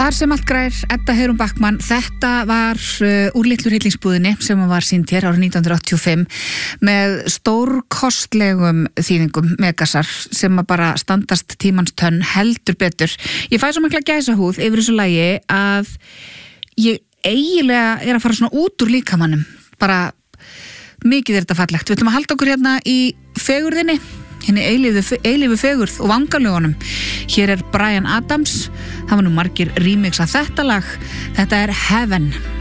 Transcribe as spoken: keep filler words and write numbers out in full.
Þar sem allt grær, Edda Heiðrún Backman, þetta var uh, úr Litlu hryllingsbúðinni sem var sýnd hér árið nítján hundruð áttatíu og fimm með stórkostlegum þýðingum megasar sem að bara standast tímans tönn heldur betur. Ég fæ svo mikla gæsahúð yfir þessu lagi að ég eiginlega er að fara svona út úr líkamannum. Bara mikið er þetta fallegt. Við ætlum að halda okkur hérna í fegurðinni, henni eilífu, eilífu fegurð og vangalögunum. Hér er Bryan Adams, það var nú margir remix að þetta lag. Þetta er Heaven.